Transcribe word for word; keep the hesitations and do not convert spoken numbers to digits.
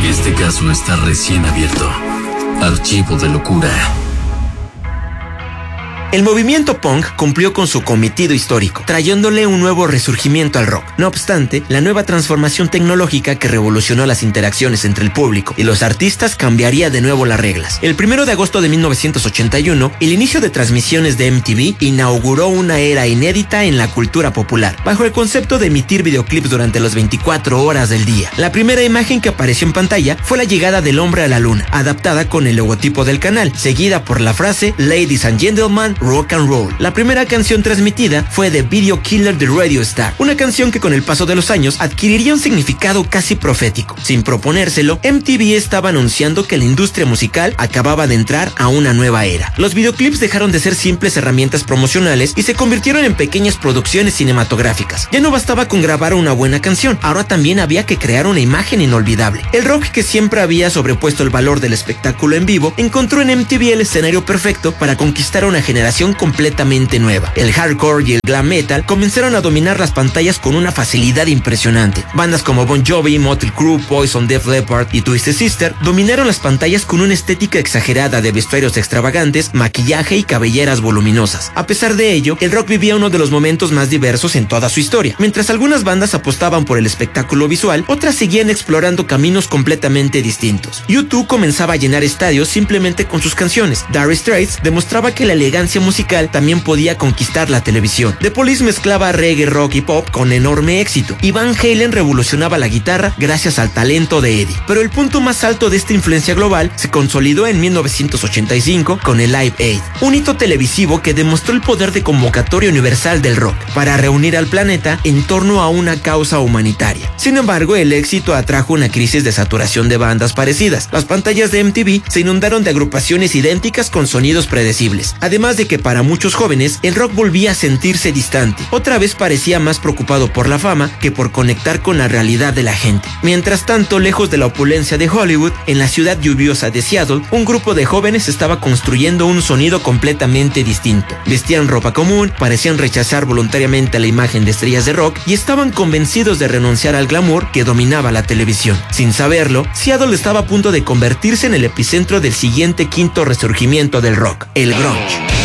Este caso está recién abierto. Archivo de locura. El movimiento punk cumplió con su cometido histórico, trayéndole un nuevo resurgimiento al rock. No obstante, la nueva transformación tecnológica que revolucionó las interacciones entre el público y los artistas cambiaría de nuevo las reglas. El primero de agosto de mil novecientos ochenta y uno, el inicio de transmisiones de M T V inauguró una era inédita en la cultura popular, bajo el concepto de emitir videoclips durante las veinticuatro horas del día. La primera imagen que apareció en pantalla fue la llegada del hombre a la luna, adaptada con el logotipo del canal, seguida por la frase "Ladies and Gentlemen, Rock and Roll". La primera canción transmitida fue The Video Killer de Radio Star, una canción que con el paso de los años adquiriría un significado casi profético. Sin proponérselo, M T V estaba anunciando que la industria musical acababa de entrar a una nueva era. Los videoclips dejaron de ser simples herramientas promocionales y se convirtieron en pequeñas producciones cinematográficas. Ya no bastaba con grabar una buena canción, ahora también había que crear una imagen inolvidable. El rock, que siempre había sobrepuesto el valor del espectáculo en vivo, encontró en M T V el escenario perfecto para conquistar a una generación completamente nueva. El hardcore y el glam metal comenzaron a dominar las pantallas con una facilidad impresionante. Bandas como Bon Jovi, Motley Crue, Poison, Def Leppard y Twisted Sister dominaron las pantallas con una estética exagerada de vestuarios extravagantes, maquillaje y cabelleras voluminosas. A pesar de ello, el rock vivía uno de los momentos más diversos en toda su historia. Mientras algunas bandas apostaban por el espectáculo visual, otras seguían explorando caminos completamente distintos. U dos comenzaba a llenar estadios simplemente con sus canciones. Dire Straits demostraba que la elegancia musical también podía conquistar la televisión. The Police mezclaba reggae, rock y pop con enorme éxito, y Van Halen revolucionaba la guitarra gracias al talento de Eddie. Pero el punto más alto de esta influencia global se consolidó en mil novecientos ochenta y cinco con el Live Aid, un hito televisivo que demostró el poder de convocatoria universal del rock para reunir al planeta en torno a una causa humanitaria. Sin embargo, el éxito atrajo una crisis de saturación de bandas parecidas. Las pantallas de M T V se inundaron de agrupaciones idénticas con sonidos predecibles, además de que para muchos jóvenes el rock volvía a sentirse distante. Otra vez parecía más preocupado por la fama que por conectar con la realidad de la gente. Mientras tanto, lejos de la opulencia de Hollywood, en la ciudad lluviosa de Seattle, un grupo de jóvenes estaba construyendo un sonido completamente distinto. Vestían ropa común, parecían rechazar voluntariamente la imagen de estrellas de rock y estaban convencidos de renunciar al glamour que dominaba la televisión. Sin saberlo, Seattle estaba a punto de convertirse en el epicentro del siguiente quinto resurgimiento del rock, el grunge.